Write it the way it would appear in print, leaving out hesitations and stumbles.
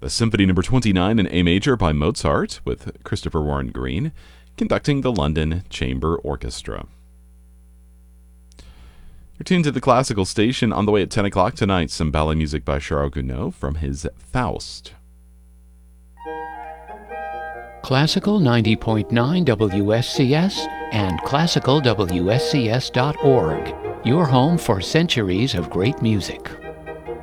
Symphony Number 29 in A major by Mozart with Christopher Warren Green conducting the London Chamber Orchestra. You're tuned to the Classical Station. On the way at 10 o'clock tonight, some ballet music by Charles Gounod from his Faust. Classical 90.9 WSCS and classicalwscs.org. Your home for centuries of great music.